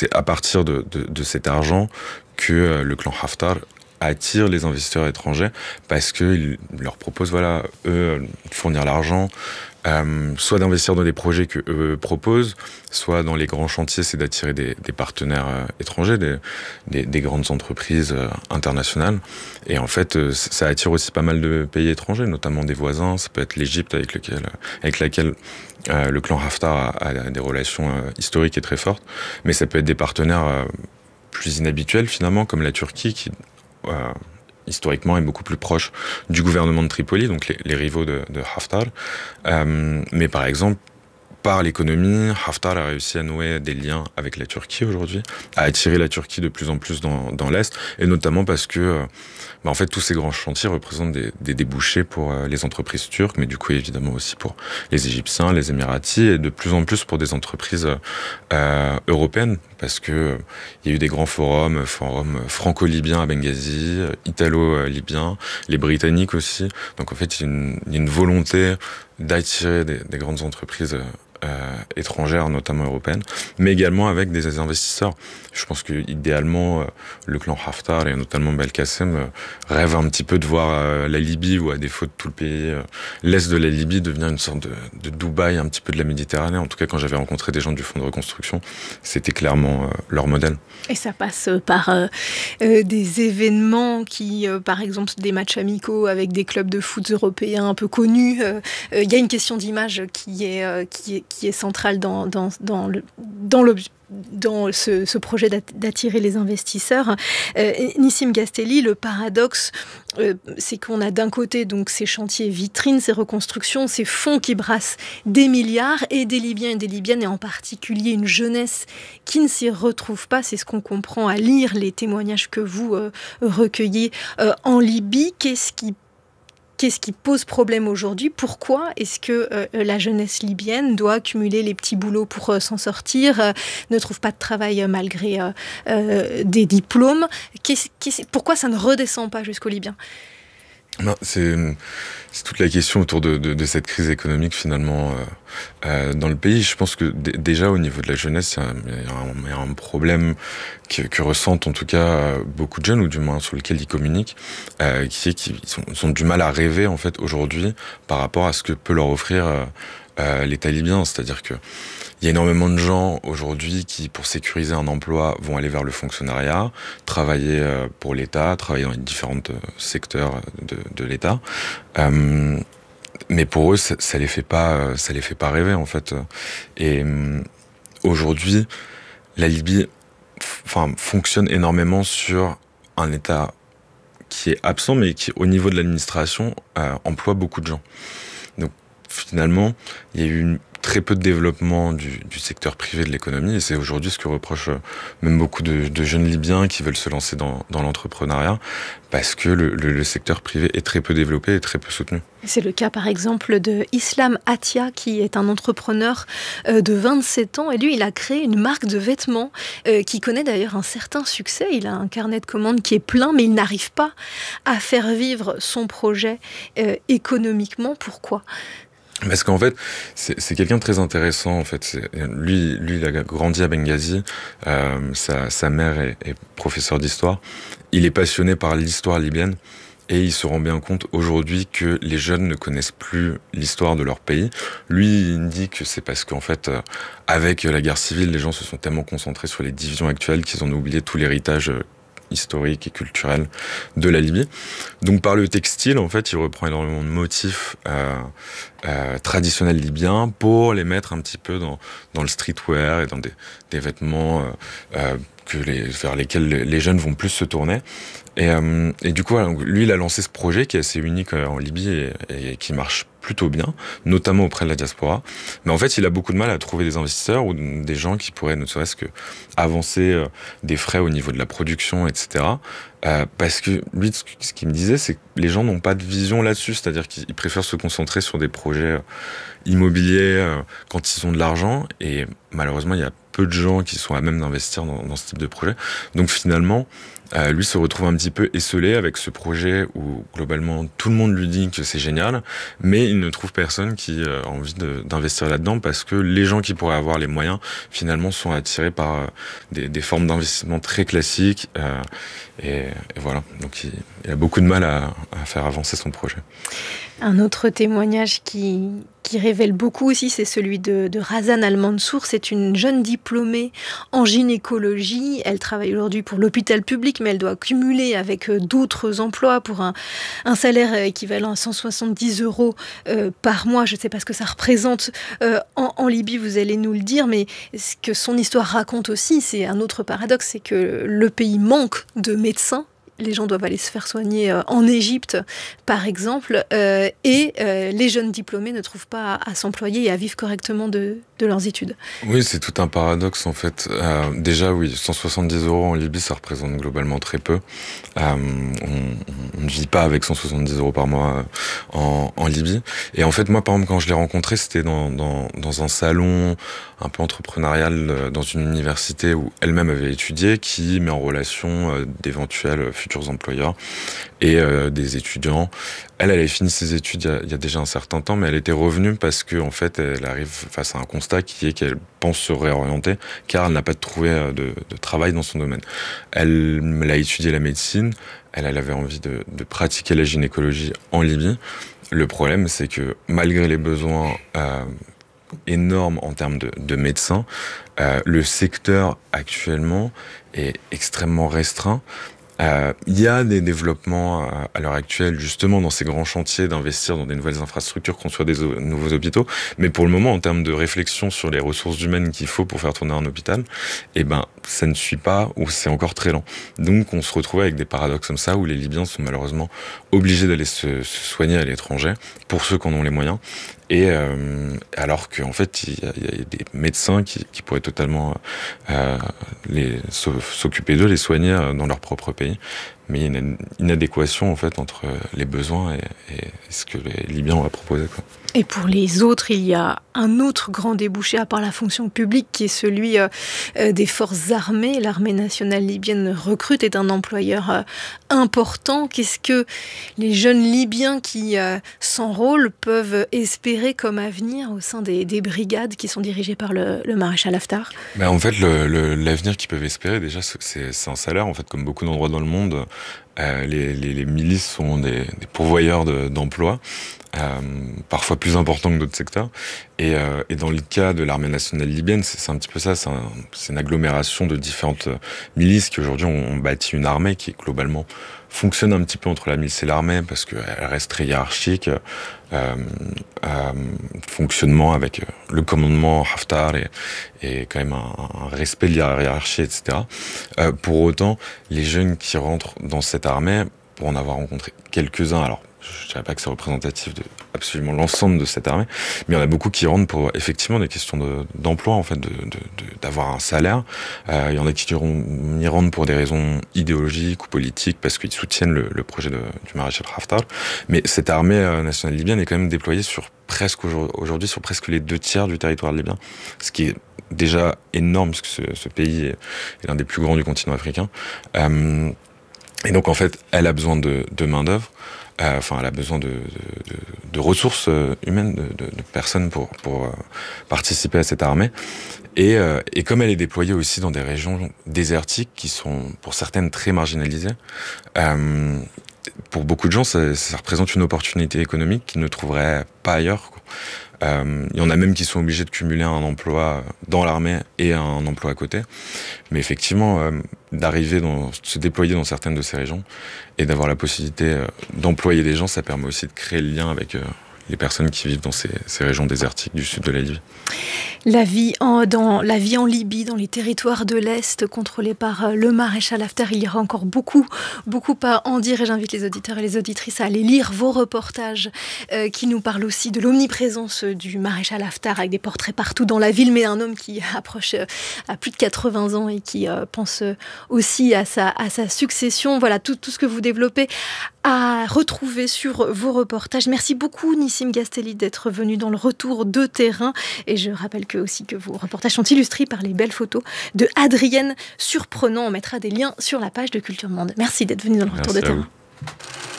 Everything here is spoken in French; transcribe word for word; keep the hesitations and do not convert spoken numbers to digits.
c'est à partir de, de, de cet argent que euh, le clan Haftar attire les investisseurs étrangers parce qu'ils leur proposent, voilà, eux, de fournir l'argent, euh, soit d'investir dans des projets que eux proposent, soit dans les grands chantiers, c'est d'attirer des, des partenaires euh, étrangers, des, des, des grandes entreprises euh, internationales. Et en fait, euh, ça attire aussi pas mal de pays étrangers, notamment des voisins. Ça peut être l'Égypte avec lequel, avec laquelle euh, le clan Haftar a, a des relations euh, historiques et très fortes. Mais ça peut être des partenaires euh, plus inhabituels finalement, comme la Turquie, qui Euh, historiquement est beaucoup plus proche du gouvernement de Tripoli, donc les, les rivaux de, de Haftar. Euh, mais par exemple, par l'économie, Haftar a réussi à nouer des liens avec la Turquie aujourd'hui, à attirer la Turquie de plus en plus dans, dans l'Est, et notamment parce que euh, bah en fait, tous ces grands chantiers représentent des, des débouchés pour euh, les entreprises turques, mais du coup évidemment aussi pour les Égyptiens, les Émiratis, et de plus en plus pour des entreprises euh, européennes, parce que euh, il y a eu des grands forums, forums franco-libyens à Benghazi, euh, italo-libyens, les Britanniques aussi. Donc en fait, il y a une, il y a une volonté d'attirer des, des grandes entreprises euh, Euh, étrangères, notamment européennes, mais également avec des investisseurs. Je pense que idéalement, euh, le clan Haftar et notamment Belkacem euh, rêvent un petit peu de voir euh, la Libye, ou à défaut de tout le pays, euh, l'est de la Libye devenir une sorte de, de Dubaï, un petit peu de la Méditerranée. En tout cas, quand j'avais rencontré des gens du Fonds de reconstruction, c'était clairement euh, leur modèle. Et ça passe par euh, euh, des événements qui, euh, par exemple, des matchs amicaux avec des clubs de foot européens un peu connus. Il euh, euh, y a une question d'image qui est, euh, qui est, qui est centrale dans, dans, dans, le, dans le dans ce, ce projet d'attirer les investisseurs. Euh, Nissim Ghastelli, le paradoxe, euh, c'est qu'on a d'un côté donc ces chantiers vitrines, ces reconstructions, ces fonds qui brassent des milliards, et des Libyens et des Libyennes, et en particulier une jeunesse qui ne s'y retrouve pas. C'est ce qu'on comprend à lire les témoignages que vous euh, recueillez euh, en Libye. Qu'est-ce qui Qu'est-ce qui pose problème aujourd'hui? Pourquoi est-ce que euh, la jeunesse libyenne doit accumuler les petits boulots pour euh, s'en sortir, euh, ne trouve pas de travail euh, malgré euh, euh, des diplômes? Qu'est-ce, qu'est-ce, Pourquoi ça ne redescend pas jusqu'aux Libyens? Non, c'est, c'est toute la question autour de, de, de cette crise économique finalement euh, euh, dans le pays. Je pense que d- déjà au niveau de la jeunesse, il y a, il y a, un, il y a un problème que, que ressentent en tout cas beaucoup de jeunes, ou du moins sur lequel ils communiquent, euh, qui est qu'ils ont, ils ont du mal à rêver en fait aujourd'hui par rapport à ce que peut leur offrir euh, euh, l'État libyen. C'est-à-dire que il y a énormément de gens aujourd'hui qui, pour sécuriser un emploi, vont aller vers le fonctionnariat, travailler euh, pour l'État, travailler dans les différents euh, secteurs de, de l'État. Euh, mais pour eux, ça, ça les fait pas, ça les fait pas rêver en fait. Et euh, aujourd'hui, la Libye, enfin, fonctionne énormément sur un État qui est absent, mais qui, au niveau de l'administration, euh, emploie beaucoup de gens. Donc finalement, il y a eu une très peu de développement du, du secteur privé de l'économie, et c'est aujourd'hui ce que reprochent même beaucoup de, de jeunes Libyens qui veulent se lancer dans, dans l'entrepreneuriat, parce que le, le, le secteur privé est très peu développé et très peu soutenu. C'est le cas par exemple de Islam Atia, qui est un entrepreneur euh, de vingt-sept ans, et lui il a créé une marque de vêtements euh, qui connaît d'ailleurs un certain succès. Il a un carnet de commandes qui est plein, mais il n'arrive pas à faire vivre son projet euh, économiquement. Pourquoi ? Parce qu'en fait, c'est, c'est quelqu'un de très intéressant. En fait, c'est, lui, lui, il a grandi à Benghazi. Euh, sa, sa mère est, est professeure d'histoire. Il est passionné par l'histoire libyenne, et il se rend bien compte aujourd'hui que les jeunes ne connaissent plus l'histoire de leur pays. Lui, il dit que c'est parce qu'en fait, euh, avec la guerre civile, les gens se sont tellement concentrés sur les divisions actuelles qu'ils ont oublié tout l'héritage euh, historique et culturel de la Libye. Donc par le textile, en fait, il reprend énormément de motifs euh, euh, traditionnels libyens pour les mettre un petit peu dans, dans le streetwear et dans des, des vêtements euh, euh, que les, vers lesquels les jeunes vont plus se tourner. Et, euh, et du coup, voilà, lui, il a lancé ce projet qui est assez unique en Libye et, et qui marche plutôt bien, notamment auprès de la diaspora. Mais en fait, il a beaucoup de mal à trouver des investisseurs ou des gens qui pourraient ne serait-ce que avancer euh, des frais au niveau de la production, et cetera. Euh, parce que lui, ce qu'il me disait, c'est que les gens n'ont pas de vision là-dessus, c'est-à-dire qu'ils préfèrent se concentrer sur des projets euh, immobiliers euh, quand ils ont de l'argent, et malheureusement, il y a peu de gens qui sont à même d'investir dans, dans ce type de projet. Donc finalement, euh, lui se retrouve un petit peu esseulé avec ce projet où globalement tout le monde lui dit que c'est génial, mais il ne trouve personne qui a envie de, d'investir là-dedans parce que les gens qui pourraient avoir les moyens finalement sont attirés par euh, des, des formes d'investissement très classiques euh, et, et voilà, donc il, il a beaucoup de mal à, à faire avancer son projet. Un autre témoignage qui, qui révèle beaucoup aussi, c'est celui de, de Razan Al-Mansour. C'est une jeune diplômée en gynécologie. Elle travaille aujourd'hui pour l'hôpital public, mais elle doit cumuler avec d'autres emplois pour un, un salaire équivalent à cent soixante-dix euros euh, par mois. Je ne sais pas ce que ça représente euh, en, en Libye, vous allez nous le dire, mais ce que son histoire raconte aussi, c'est un autre paradoxe, c'est que le pays manque de médecins. Les gens doivent aller se faire soigner en Égypte, par exemple, euh, et euh, les jeunes diplômés ne trouvent pas à, à s'employer et à vivre correctement de, de leurs études. Oui, c'est tout un paradoxe en fait. Euh, déjà, oui, cent soixante-dix euros en Libye, ça représente globalement très peu. Euh, on, on ne vit pas avec cent soixante-dix euros par mois en, en Libye. Et en fait, moi, par exemple, quand je l'ai rencontré, c'était dans, dans, dans un salon un peu entrepreneurial dans une université où elle-même avait étudié, qui met en relation euh, d'éventuels futurs employeurs et euh, des étudiants. Elle, elle avait fini ses études il y, a, il y a déjà un certain temps, mais elle était revenue parce que en fait, elle arrive face à un constat qui est qu'elle pense se réorienter, car elle n'a pas trouvé de, de travail dans son domaine. Elle, elle a étudié la médecine, elle, elle avait envie de, de pratiquer la gynécologie en Libye. Le problème, c'est que malgré les besoins euh, énormes en termes de, de médecins, euh, le secteur actuellement est extrêmement restreint. Euh, il y a des développements à, à l'heure actuelle, justement, dans ces grands chantiers, d'investir dans des nouvelles infrastructures, construire des o- nouveaux hôpitaux. Mais pour le moment, en termes de réflexion sur les ressources humaines qu'il faut pour faire tourner un hôpital, eh ben, ça ne suit pas ou c'est encore très lent. Donc, on se retrouve avec des paradoxes comme ça où les Libyens sont malheureusement obligés d'aller se, se soigner à l'étranger pour ceux qui en ont les moyens. Et euh, alors qu'en fait, il y, a, il y a des médecins qui, qui pourraient totalement euh, les, s'occuper d'eux, les soigner dans leur propre pays. Mais il y a une inadéquation en fait entre les besoins et, et ce que les Libyens ont à proposer, quoi. Et pour les autres, il y a un autre grand débouché à part la fonction publique qui est celui euh, des forces armées. L'armée nationale libyenne recrute, est un employeur euh, important. Qu'est-ce que les jeunes Libyens qui euh, s'enrôlent peuvent espérer comme avenir au sein des, des brigades qui sont dirigées par le, le maréchal Haftar ? Ben en fait, le, le, l'avenir qu'ils peuvent espérer, déjà, c'est, c'est un salaire. En fait, comme beaucoup d'endroits dans le monde, euh, les, les, les milices sont des, des pourvoyeurs de, d'emplois. Euh, parfois plus important que d'autres secteurs. Et, euh, et dans le cas de l'armée nationale libyenne, c'est, c'est un petit peu ça, c'est, un, c'est une agglomération de différentes milices qui aujourd'hui ont, ont bâti une armée qui globalement fonctionne un petit peu entre la milice et l'armée parce qu'elle reste très hiérarchique. Euh, euh, fonctionnement avec le commandement Haftar et, et quand même un, un respect de la hiérarchie, et cetera. Euh, pour autant, les jeunes qui rentrent dans cette armée, pour en avoir rencontré quelques-uns, alors je ne dirais pas que c'est représentatif de absolument l'ensemble de cette armée, mais il y en a beaucoup qui rentrent pour effectivement des questions de, d'emploi, en fait, de, de, de, d'avoir un salaire. Euh, il y en a qui y rentrent pour des raisons idéologiques ou politiques, parce qu'ils soutiennent le, le projet de, du maréchal Haftar. Mais cette armée nationale libyenne est quand même déployée sur presque aujourd'hui sur presque les deux tiers du territoire libyen, ce qui est déjà énorme, parce que ce, ce pays est, est l'un des plus grands du continent africain. Euh, et donc en fait, elle a besoin de, de main d'œuvre. Euh, enfin, elle a besoin de, de, de, de ressources humaines, de, de, de personnes pour, pour euh, participer à cette armée. Et, euh, et comme elle est déployée aussi dans des régions désertiques qui sont, pour certaines, très marginalisées, euh, pour beaucoup de gens, ça, ça représente une opportunité économique qu'ils ne trouveraient pas ailleurs, quoi. Euh, il y en a même qui sont obligés de cumuler un emploi dans l'armée et un emploi à côté. Mais effectivement, euh, d'arriver dans, de se déployer dans certaines de ces régions et d'avoir la possibilité euh, d'employer des gens, ça permet aussi de créer le lien avec euh, les personnes qui vivent dans ces, ces régions désertiques du sud de la Libye. La vie, en, dans, la vie en Libye, dans les territoires de l'Est, contrôlés par le maréchal Haftar, il y aura encore beaucoup, beaucoup à en dire. Et j'invite les auditeurs et les auditrices à aller lire vos reportages euh, qui nous parlent aussi de l'omniprésence du maréchal Haftar, avec des portraits partout dans la ville, mais un homme qui approche euh, à plus de quatre-vingts ans et qui euh, pense aussi à sa, à sa succession. Voilà, tout, tout ce que vous développez à retrouver sur vos reportages. Merci beaucoup Nissim Ghastelli d'être venu dans le retour de terrain. Et je rappelle que, aussi que vos reportages sont illustrés par les belles photos de Adrienne Surprenant. On mettra des liens sur la page de Culture Monde. Merci d'être venu dans le retour Merci de terrain. Vous.